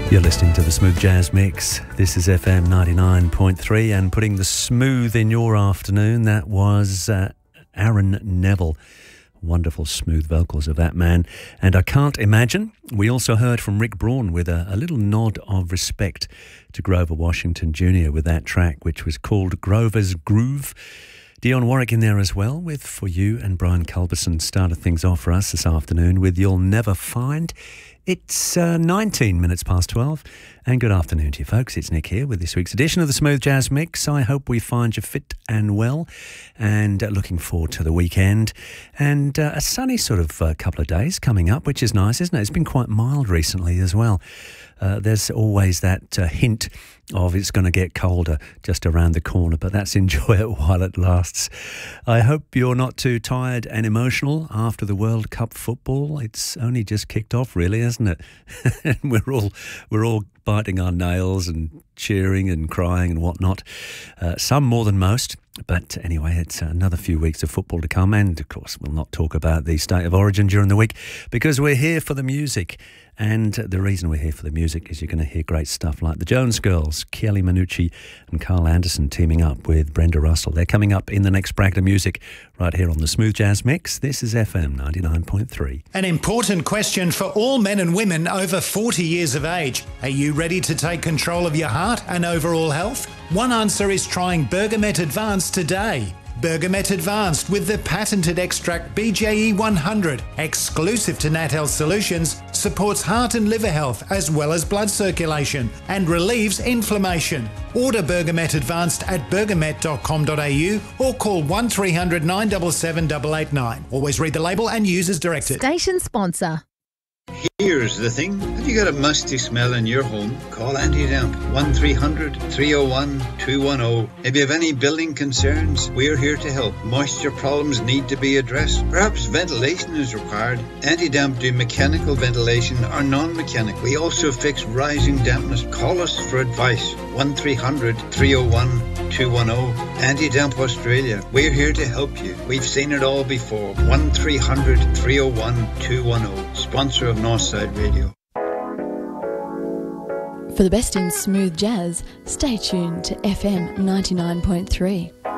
You're listening to the Smooth Jazz Mix. This is FM 99.3, and putting the smooth in your afternoon, that was Aaron Neville. Wonderful smooth vocals of that man. And I Can't Imagine. We also heard from Rick Braun with a little nod of respect to Grover Washington Jr. with that track, which was called Grover's Groove. Dionne Warwick in there as well with For You, and Brian Culberson started things off for us this afternoon with You'll Never Find. It's 19 minutes past 12, and good afternoon to you folks. It's Nick here with this week's edition of the Smooth Jazz Mix. I hope we find you fit and well, and looking forward to the weekend, and a sunny sort of couple of days coming up, which is nice, isn't it? It's been quite mild recently as well. There's always that hint of it's going to get colder just around the corner, but that's enjoy it while it lasts. I hope you're not too tired and emotional after the World Cup football. It's only just kicked off, really, isn't it? And we're all biting our nails and cheering and crying and whatnot. Some more than most. But anyway, it's another few weeks of football to come, and of course we'll not talk about the State of Origin during the week because we're here for the music. And the reason we're here for the music is you're going to hear great stuff like the Jones Girls, Kelly Manucci and Carl Anderson teaming up with Brenda Russell. They're coming up in the next bracket of music right here on the Smooth Jazz Mix. This is FM 99.3. An important question for all men and women over 40 years of age. Are you ready to take control of your heart and overall health? One answer is trying Bergamet Advanced today. Bergamet Advanced with the patented extract BJE 100, exclusive to Nat Health Solutions, supports heart and liver health as well as blood circulation and relieves inflammation. Order Bergamet Advanced at bergamet.com.au or call 1300 977 889. Always read the label and use as directed. Station sponsor. Here's the thing. Have you got a musty smell in your home? Call Anti-Damp 1300 301 210. If you have any building concerns, we're here to help. Moisture problems need to be addressed. Perhaps ventilation is required. Anti-Damp do mechanical ventilation or non-mechanical. We also fix rising dampness. Call us for advice. 1300 301 210. Anti-Damp Australia. We're here to help you. We've seen it all before. 1300 301 210. Sponsor of Northside Radio. For the best in smooth jazz, stay tuned to FM 99.3.